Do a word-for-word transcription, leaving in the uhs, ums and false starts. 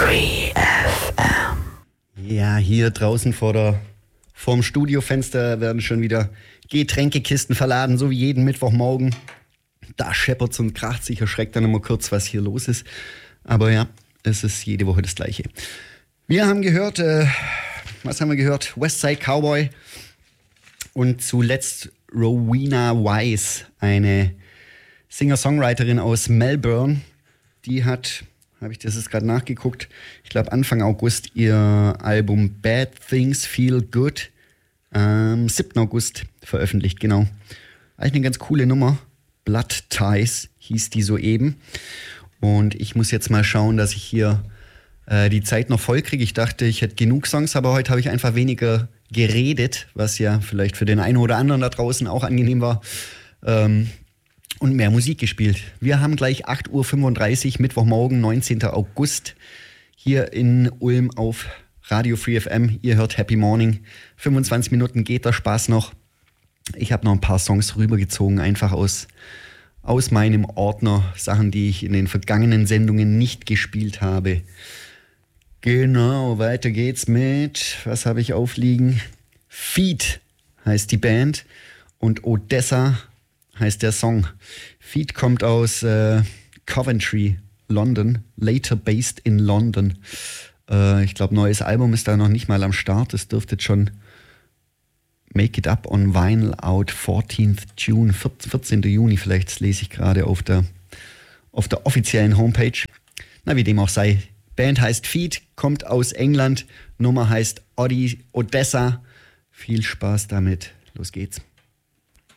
Free F M. Ja, hier draußen vor der, vorm Studiofenster werden schon wieder Getränkekisten verladen, so wie jeden Mittwochmorgen. Da scheppert's und kracht's, ich erschreckt dann immer kurz, was hier los ist. Aber ja, es ist jede Woche das Gleiche. Wir haben gehört, äh, was haben wir gehört? Westside Cowboy und zuletzt Rowena Wise, eine Singer-Songwriterin aus Melbourne. Die hat, habe ich das jetzt gerade nachgeguckt, ich glaube Anfang August ihr Album Bad Things Feel Good am siebten August veröffentlicht, genau. Eigentlich eine ganz coole Nummer. Blood Ties hieß die soeben. Und ich muss jetzt mal schauen, dass ich hier äh, die Zeit noch voll kriege. Ich dachte, ich hätte genug Songs, aber heute habe ich einfach weniger geredet, was ja vielleicht für den einen oder anderen da draußen auch angenehm war. Ähm, und mehr Musik gespielt. Wir haben gleich acht Uhr fünfunddreißig, Mittwochmorgen, neunzehnten August, hier in Ulm auf Radio Free F M. Ihr hört Happy Morning. fünfundzwanzig Minuten geht der Spaß noch. Ich habe noch ein paar Songs rübergezogen, einfach aus, aus meinem Ordner. Sachen, die ich in den vergangenen Sendungen nicht gespielt habe. Genau, weiter geht's mit, was habe ich aufliegen? Feet heißt die Band und Odessa heißt der Song. Feet kommt aus äh, Coventry, London, later based in London. Äh, ich glaube, neues Album ist da noch nicht mal am Start. Das dürfte jetzt schon Make It Up on Vinyl out fourteenth June, vierzehnten Juni vielleicht, das lese ich gerade auf der, auf der offiziellen Homepage. Na, wie dem auch sei. Band heißt Feet, kommt aus England, Nummer heißt Odi Odessa. Viel Spaß damit. Los geht's.